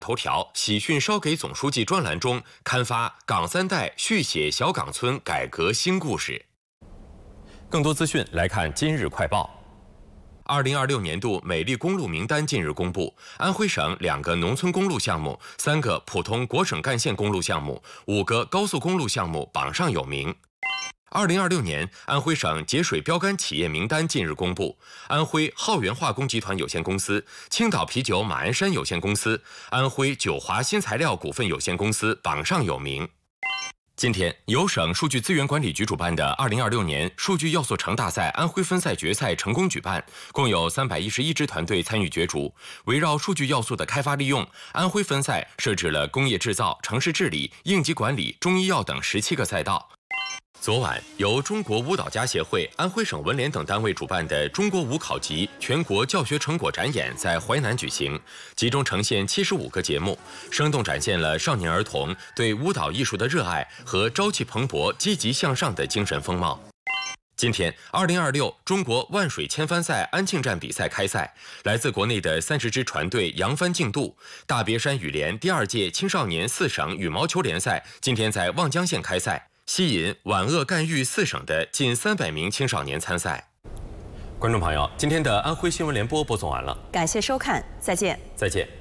头条喜讯捎给总书记专栏中刊发港三代续写小岗村改革新故事。更多资讯来看今日快报。2026年度美丽公路名单近日公布，安徽省2个农村公路项目、3个普通国省干线公路项目、5个高速公路项目榜上有名。2026年，安徽省节水标杆企业名单近日公布，安徽浩源化工集团有限公司、青岛啤酒马鞍山有限公司、安徽九华新材料股份有限公司榜上有名。今天，由省数据资源管理局主办的2026年数据要素城大赛安徽分赛决赛成功举办，共有311支团队参与角逐。围绕数据要素的开发利用，安徽分赛设置了工业制造、城市治理、应急管理、中医药等17个赛道。昨晚，由中国舞蹈家协会、安徽省文联等单位主办的中国舞考级全国教学成果展演在淮南举行，集中呈现75个节目，生动展现了少年儿童对舞蹈艺术的热爱和朝气蓬勃、积极向上的精神风貌。今天，2026中国万水千帆赛安庆站比赛开赛，来自国内的30支船队扬帆竞渡。大别山羽联第2届青少年4省羽毛球联赛今天在望江县开赛，吸引皖鄂赣豫4省的近300名青少年参赛。观众朋友，今天的安徽新闻联播播送完了， 感谢收看，再见。 再见。